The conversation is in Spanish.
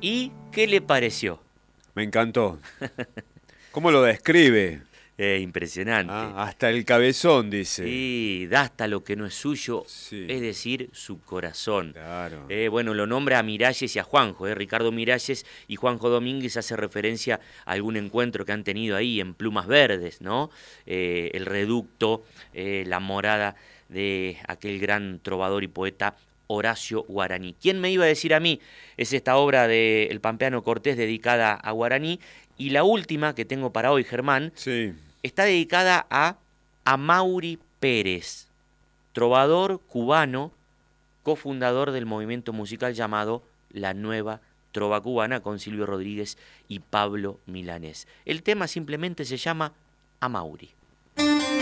¿Y qué le pareció? Me encantó. ¿Cómo lo describe? Impresionante. Hasta el cabezón, dice. Sí, da hasta lo que no es suyo, Sí, es decir, su corazón. claro. Bueno, lo nombra a Miralles y a Juanjo. Ricardo Miralles y Juanjo Domínguez hace referencia a algún encuentro que han tenido ahí en Plumas Verdes, ¿no? El reducto, la morada de aquel gran trovador y poeta Horacio Guaraní. ¿Quién me iba a decir a mí? Es esta obra de El Pampeano Cortés dedicada a Guaraní. Y la última que tengo para hoy, Germán, Sí. está dedicada a Amaury Pérez, trovador cubano, cofundador del movimiento musical llamado La Nueva Trova Cubana, con Silvio Rodríguez y Pablo Milanés. El tema simplemente se llama Amaury.